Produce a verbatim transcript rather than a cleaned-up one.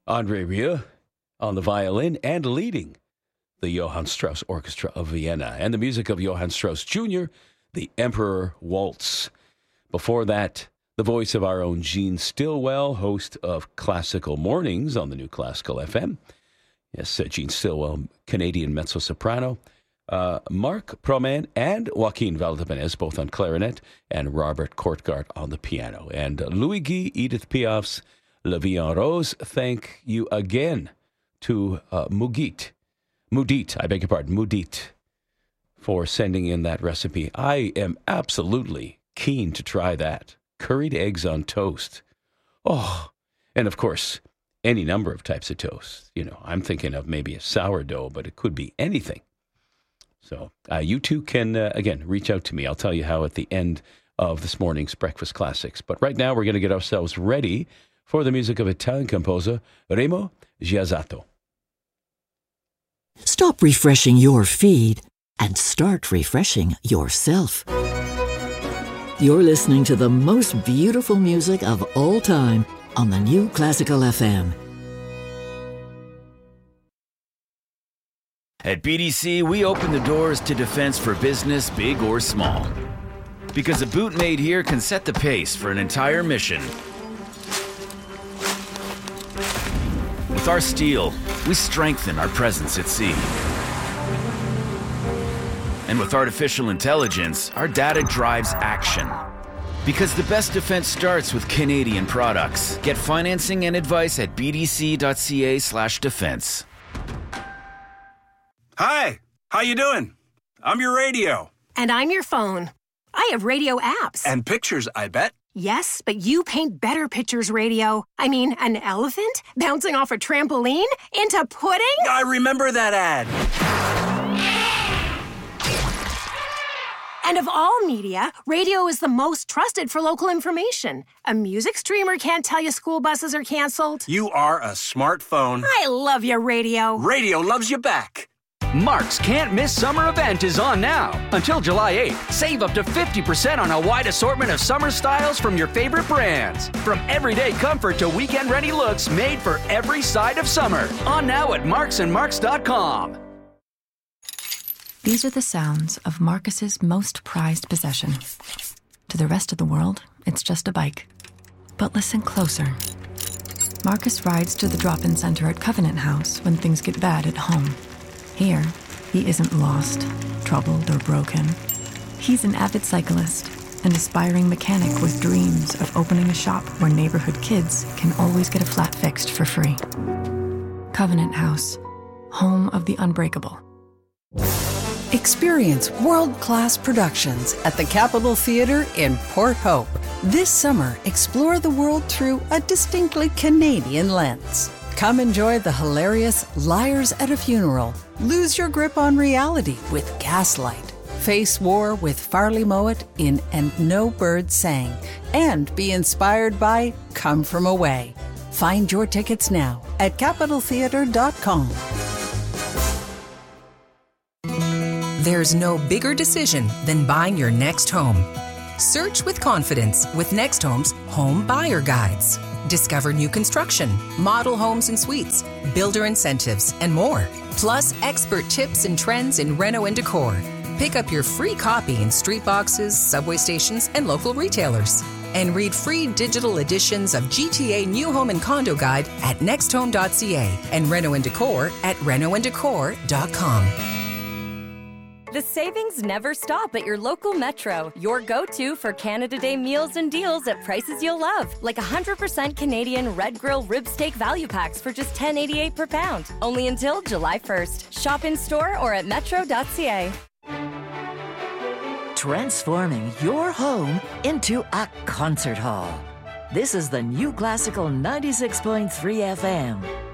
Andre Rieu on the violin and leading the Johann Strauss Orchestra of Vienna, and the music of Johann Strauss Junior, the Emperor Waltz. Before that, the voice of our own Gene Stillwell, host of Classical Mornings on the New Classical F M. Yes, uh, Gene Stillwell, Canadian mezzo-soprano. Uh, Marc Promen and Joaquin Valdebenez, both on clarinet, and Robert Courtgard on the piano. And uh, Louis Guy, Edith Piaf's La Vie en Rose. Thank you again to uh, Mugit, Mudit, I beg your pardon, Mudit, for sending in that recipe. I am absolutely keen to try that. Curried eggs on toast. Oh, and of course, any number of types of toast. You know, I'm thinking of maybe a sourdough, but it could be anything. So uh, you too can, uh, again, reach out to me. I'll tell you how at the end of this morning's Breakfast Classics. But right now, we're going to get ourselves ready for the music of Italian composer Remo Giazzato. Stop refreshing your feed and start refreshing yourself. You're listening to the most beautiful music of all time on the New Classical F M. At B D C, we open the doors to defense for business, big or small. Because a boot made here can set the pace for an entire mission. With our steel, we strengthen our presence at sea. And with artificial intelligence, our data drives action. Because the best defense starts with Canadian products. Get financing and advice at bdc.ca slash defense. Hi, how you doing? I'm your radio. And I'm your phone. I have radio apps. And pictures, I bet. Yes, but you paint better pictures, radio. I mean, an elephant bouncing off a trampoline into pudding? I remember that ad. And of all media, radio is the most trusted for local information. A music streamer can't tell you school buses are canceled. You are a smartphone. I love your radio. Radio loves you back. Mark's Can't Miss Summer event is on now. Until July eighth, save up to fifty percent on a wide assortment of summer styles from your favorite brands. From everyday comfort to weekend-ready looks made for every side of summer. On now at marks and marks dot com. These are the sounds of Marcus's most prized possession. To the rest of the world, it's just a bike. But listen closer. Marcus rides to the drop-in center at Covenant House when things get bad at home. Here, he isn't lost, troubled, or broken. He's an avid cyclist, an aspiring mechanic with dreams of opening a shop where neighborhood kids can always get a flat fixed for free. Covenant House, home of the unbreakable. Experience world-class productions at the Capitol Theatre in Port Hope. This summer, explore the world through a distinctly Canadian lens. Come enjoy the hilarious Liars at a Funeral. Lose your grip on reality with Gaslight. Face war with Farley Mowat in And No Bird Sang. And be inspired by Come From Away. Find your tickets now at capitol theatre dot com. There's no bigger decision than buying your next home. Search with confidence with Next Home's Home Buyer Guides. Discover new construction, model homes and suites, builder incentives, and more. Plus, expert tips and trends in reno and decor. Pick up your free copy in street boxes, subway stations, and local retailers. And read free digital editions of G T A New Home and Condo Guide at next home dot c a and Reno and Decor at reno and decor dot com. The savings never stop at your local Metro. Your go-to for Canada Day meals and deals at prices you'll love. Like one hundred percent Canadian Red Grill rib steak value packs for just ten eighty-eight per pound. Only until July first. Shop in store or at metro dot c a. Transforming your home into a concert hall. This is the New Classical ninety-six point three F M.